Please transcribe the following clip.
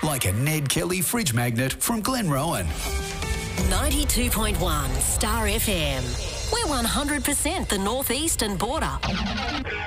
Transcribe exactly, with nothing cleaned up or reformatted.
like a Ned Kelly fridge magnet from Glenrowan. ninety-two point one Star F M. We're one hundred percent the northeastern border.